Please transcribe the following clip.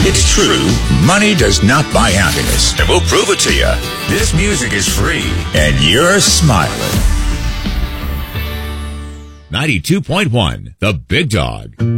It's true, money does not buy happiness, and we'll prove it to you. This music is free, and you're smiling. 92.1, The Big Dog.